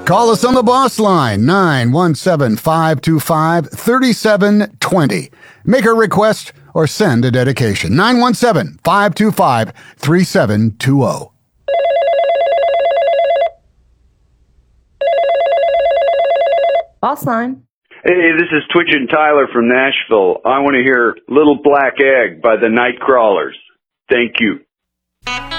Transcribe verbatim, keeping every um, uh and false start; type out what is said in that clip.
Call us on the boss line, nine one seven, five two five, three seven two zero. Make a request or send a dedication, nine one seven, five two five, three seven two zero. Boss line. Hey, this is Twitchin' Tyler from Nashville. I want to hear Little Black Egg by the Nightcrawlers. Thank you.